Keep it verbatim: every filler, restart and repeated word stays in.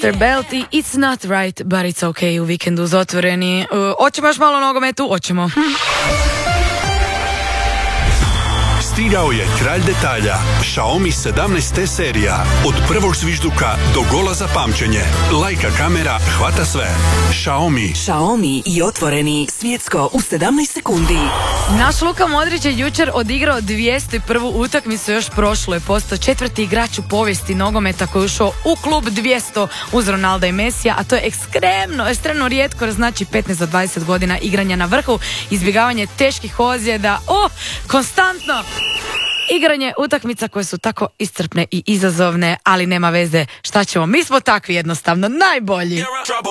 mister Belt i It's Not Right, But It's Okay u Vikendu uz Otvoreni. Uh, hoćemo još malo nogometu? Hoćemo. Stigao je kralj detalja, Xiaomi sedamnaest te serija. Od prvog zvižduka do gola za pamćenje. Leica kamera hvata sve. Xiaomi. Xiaomi i Otvoreni, svjetsko u sedamnaest sekundi. Naš Luka Modrić je jučer odigrao dvjesto prvu utakmicu, još prošlo je postao četvrti igrač u povijesti nogometa koji je ušao u klub dvjesto uz Ronalda i Mesija, a to je ekstremno, ekstremno rijetko, znači petnaest do dvadeset godina igranja na vrhu, izbjegavanje teških ozljeda, o, konstantno igranje utakmica koje su tako iscrpne i izazovne, ali nema veze, šta ćemo, mi smo takvi jednostavno, najbolji.